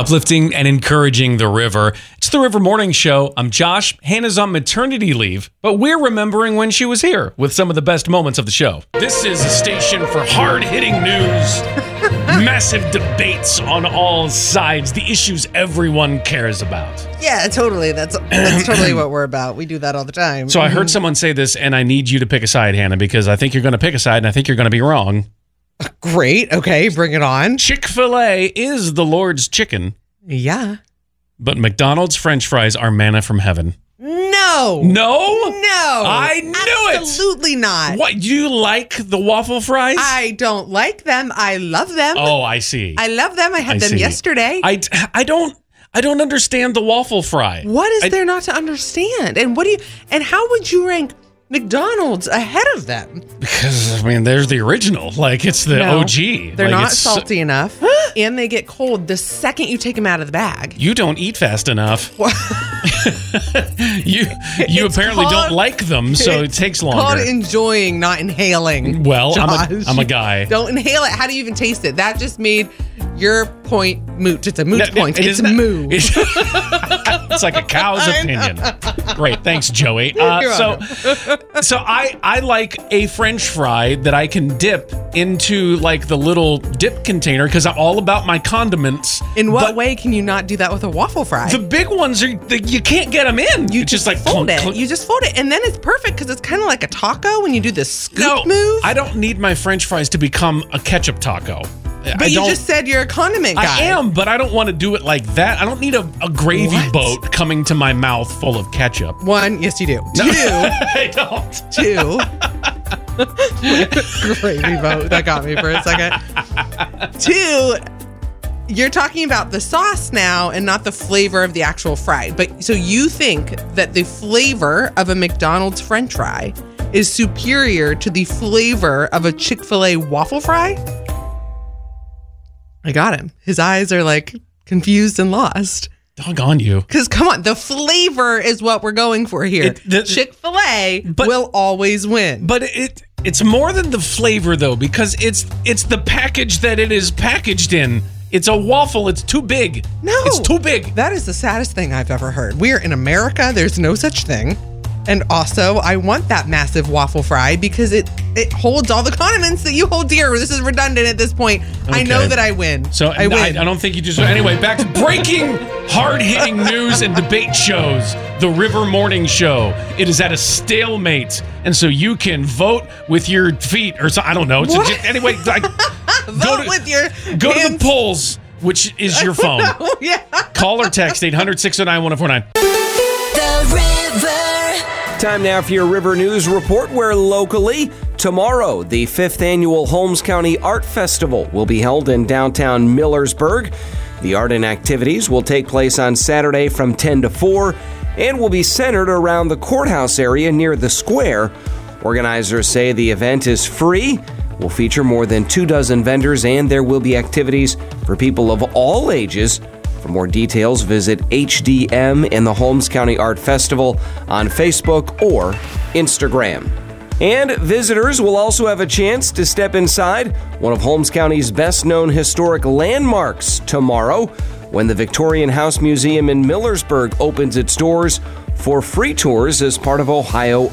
uplifting and encouraging the river. It's the River Morning Show. I'm Josh. Hannah's on maternity leave, but we're remembering when she was here with some of the best moments of the show. This is a station for hard-hitting news, massive debates on all sides, the issues everyone cares about. Yeah, totally. That's totally what we're about. We do that all the time. So I heard someone say this, and I need you to pick a side, Hannah, because I think you're going to pick a side, and I think you're going to be wrong. Great. Okay, bring it on. Chick-fil-A is the Lord's chicken. Yeah. But McDonald's French fries are manna from heaven. No. No? I knew it. Absolutely not. What, you like the waffle fries? I don't like them. I love them. Oh, I see. I love them. I had them yesterday. I don't understand the waffle fry. What is there not to understand? And how would you rank McDonald's ahead of them? Because, I mean, there's the original. Like, it's the OG. They're not salty enough, and they get cold the second you take them out of the bag. You don't eat fast enough. you apparently don't like them, so it takes longer. It's called enjoying, not inhaling. Well, Josh. I'm a guy. Don't inhale it. How do you even taste it? That just made your point moot. It's a moot point. It's moo. It's like a cow's opinion. Great. Thanks, Joey. So I like a French fry that I can dip into like the little dip container because I'm all about my condiments. In what way can you not do that with a waffle fry? The big ones you can't get them in. You just like fold it. You just fold it, and then it's perfect because it's kind of like a taco when you do the scoop move. I don't need my French fries to become a ketchup taco. But you just said you're a condiment guy. I am, but I don't want to do it like that. I don't need a gravy boat coming to my mouth full of ketchup. One, yes you do. No, Two. I don't. Two. Gravy boat. That got me for a second. Two, you're talking about the sauce now and not the flavor of the actual fry. But so you think that the flavor of a McDonald's French fry is superior to the flavor of a Chick-fil-A waffle fry? I got him. His eyes are like confused and lost. Doggone you. Because come on, the flavor is what we're going for here. Chick-fil-A will always win. But it's more than the flavor though, because it's the package that it is packaged in. It's a waffle. It's too big. No. It's too big. That is the saddest thing I've ever heard. We're in America. There's no such thing. And also, I want that massive waffle fry because it holds all the condiments that you hold dear. This is redundant at this point. Okay. I know that I win. So I win. I don't think you just... Anyway, back to breaking, hard-hitting news and debate shows. The River Morning Show. It is at a stalemate. And so you can vote with your feet or so. I don't know. Anyway, with your go to the polls, which is your phone. Yeah. Call or text 800-609-1049. The River. Time now for your River News Report, where locally, tomorrow, the 5th Annual Holmes County Art Festival will be held in downtown Millersburg. The art and activities will take place on Saturday from 10 to 4 and will be centered around the courthouse area near the square. Organizers say the event is free, will feature more than 24 vendors, and there will be activities for people of all ages. For more details, visit HDM and the Holmes County Art Festival on Facebook or Instagram. And visitors will also have a chance to step inside one of Holmes County's best-known historic landmarks tomorrow when the Victorian House Museum in Millersburg opens its doors for free tours as part of Ohio